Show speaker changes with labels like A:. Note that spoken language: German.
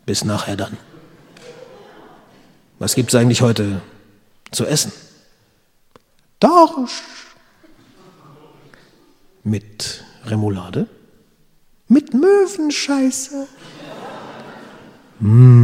A: Bis nachher dann. Was gibt's eigentlich heute zu essen? Dorsch. Mit Remoulade? Mit Möwenscheiße?